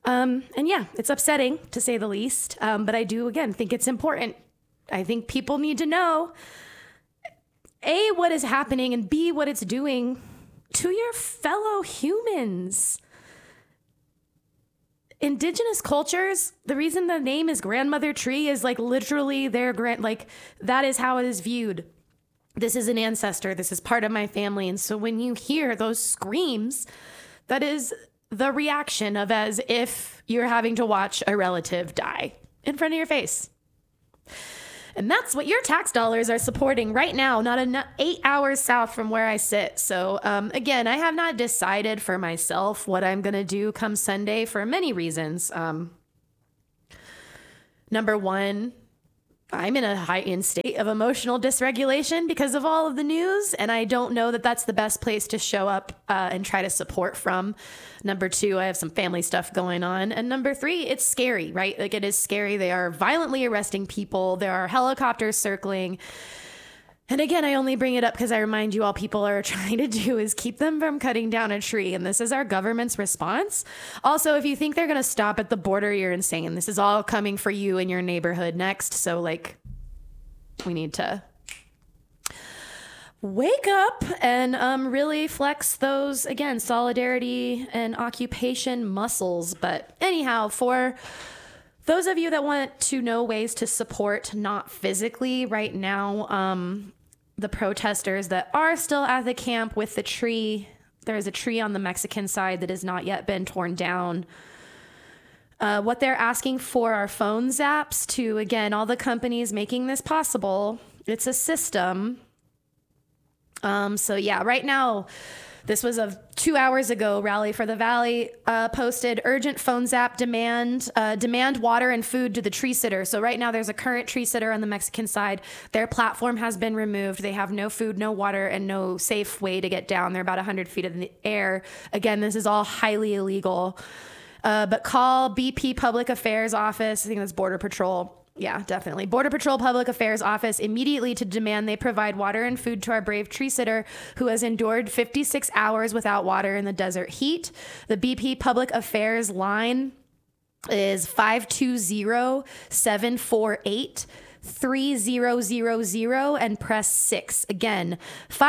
And yeah, it's upsetting to say the least. But I do, again, think it's important. I think people need to know, A, what is happening, and B, what it's doing to your fellow humans. Indigenous cultures, the reason the name is grandmother tree is like literally their that is how it is viewed. This is an ancestor. This is part of my family. And so when you hear those screams, that is the reaction of as if you're having to watch a relative die in front of your face. And that's what your tax dollars are supporting right now, not 8 hours south from where I sit. So again, I have not decided for myself what I'm going to do come Sunday for many reasons. Number one, I'm in a heightened state of emotional dysregulation because of all of the news, and I don't know that that's the best place to show up and try to support from. Number two, I have some family stuff going on. And number three, it's scary, right? Like, it is scary. They are violently arresting people. There are helicopters circling. And again, I only bring it up because I remind you all people are trying to do is keep them from cutting down a tree. And this is our government's response. Also, if you think they're going to stop at the border, you're insane. This is all coming for you in your neighborhood next. So like, we need to wake up and really flex those, again, solidarity and occupation muscles. But anyhow, for those of you that want to know ways to support, not physically right now, the protesters that are still at the camp with the tree, there is a tree on the Mexican side that has not yet been torn down. What they're asking for are phone zaps to, again, all the companies making this possible. It's a system. So yeah, right now, this was a 2 hours ago, Rally for the Valley posted urgent phone zap demand water and food to the tree sitter. So right now there's a current tree sitter on the Mexican side. Their platform has been removed. They have no food, no water, and no safe way to get down. They're about 100 feet in the air. Again, this is all highly illegal. But call BP Public Affairs Office. I think that's Border Patrol. Yeah, definitely. Border Patrol Public Affairs Office immediately to demand they provide water and food to our brave tree sitter who has endured 56 hours without water in the desert heat. The BP Public Affairs line is 520-748-3000 and press 6. Again,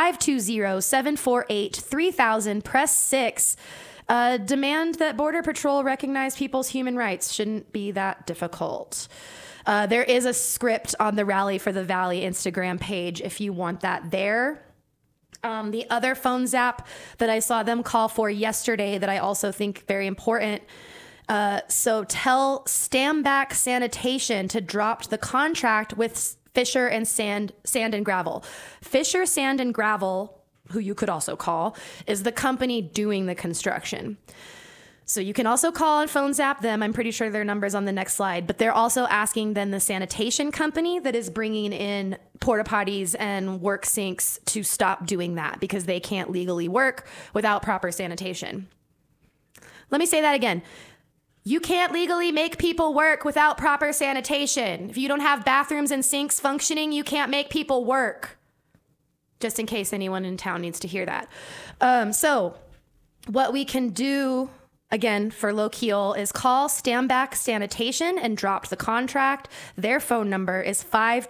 520-748-3000, press 6. Demand that Border Patrol recognize people's human rights. Shouldn't be that difficult. There is a script on the Rally for the Valley Instagram page if you want that there. The other phone zap that I saw them call for yesterday that I also think very important. So tell Stamback Sanitation to drop the contract with Fisher and Sand and Gravel. Fisher Sand and Gravel, who you could also call, is the company doing the construction. So you can also call and phone zap them. I'm pretty sure their number's on the next slide, but they're also asking then the sanitation company that is bringing in porta potties and work sinks to stop doing that because they can't legally work without proper sanitation. Let me say that again. You can't legally make people work without proper sanitation. If you don't have bathrooms and sinks functioning, you can't make people work. Just in case anyone in town needs to hear that. So what we can do, again, for Lochiel is call Stamback Sanitation and drop the contract. Their phone number is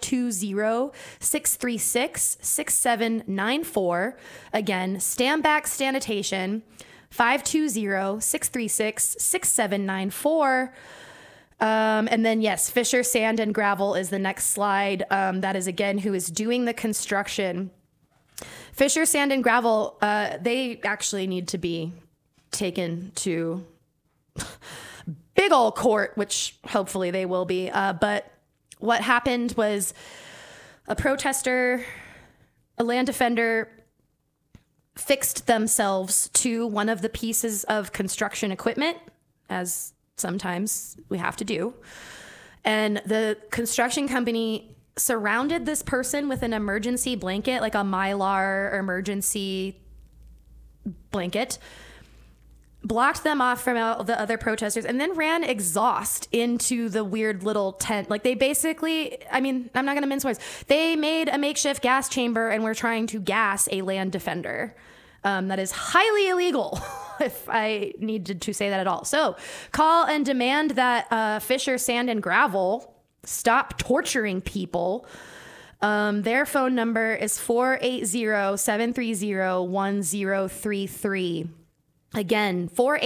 520-636-6794. Again, Stamback Sanitation, 520-636-6794. And then, yes, Fisher Sand and Gravel is the next slide. That is, again, who is doing the construction. Fisher Sand and Gravel, they actually need to be taken to big old court, which hopefully they will be. But what happened was a protester, a land defender, fixed themselves to one of the pieces of construction equipment, as sometimes we have to do. And the construction company surrounded this person with an emergency blanket, like a Mylar emergency blanket, blocked them off from all the other protesters, and then ran exhaust into the weird little tent. Like, they basically, I mean, I'm not going to mince words. They made a makeshift gas chamber and were trying to gas a land defender. That is highly illegal. if I needed to say that at all. So call and demand that Fisher Sand and Gravel stop torturing people. Their phone number is 480-730-1033. Again,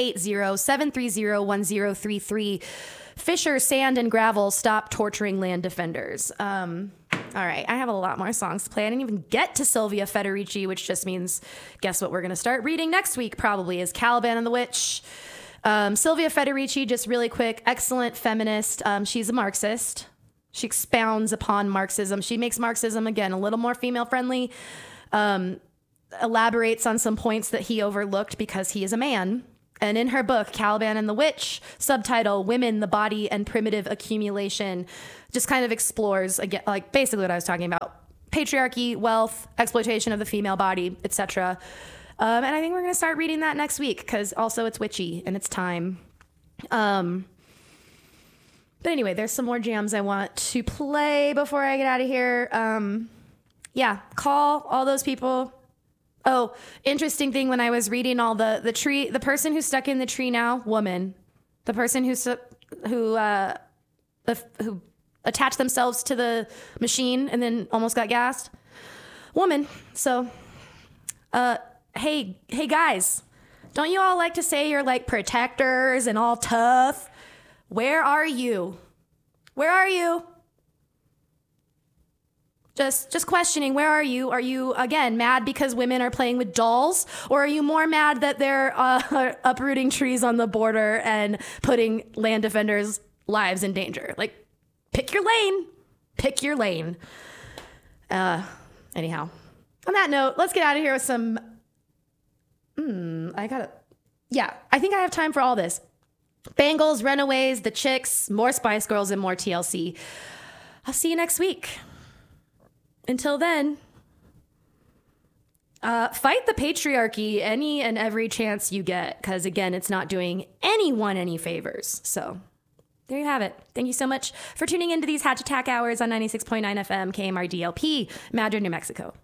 480-730-1033. Fisher Sand and Gravel, stop torturing land defenders. All right, I have a lot more songs to play. I didn't even get to Sylvia Federici, which just means, guess what we're going to start reading next week probably is Caliban and the Witch. Sylvia Federici, just really quick, excellent feminist. She's a Marxist. She expounds upon Marxism. She makes Marxism, again, a little more female-friendly, elaborates on some points that he overlooked because he is a man. And in her book, Caliban and the Witch, subtitle, Women, the Body, and Primitive Accumulation, just kind of explores, again, like basically what I was talking about, patriarchy, wealth, exploitation of the female body, etc. And I think we're going to start reading that next week because also it's witchy and it's time. But anyway, there's some more jams I want to play before I get out of here. Yeah, call all those people. Oh, interesting thing when I was reading all the tree, the person who's stuck in the tree now, woman. The person who attached themselves to the machine and then almost got gassed, woman. So, hey guys, don't you all like to say you're like protectors and all tough? Where are you? Where are you? Just questioning, where are you? Are you, again, mad because women are playing with dolls? Or are you more mad that they're uprooting trees on the border and putting land defenders' lives in danger? Like, pick your lane. Pick your lane. Anyhow, on that note, let's get out of here with some... I think I have time for all this. Bangles, Runaways, The Chicks, more Spice Girls, and more TLC. I'll see you next week. Until then, fight the patriarchy any and every chance you get, because again, it's not doing anyone any favors. So there you have it. Thank you so much for tuning into these Hatch Attack Hours on 96.9 FM, KMRDLP, Madrid, New Mexico.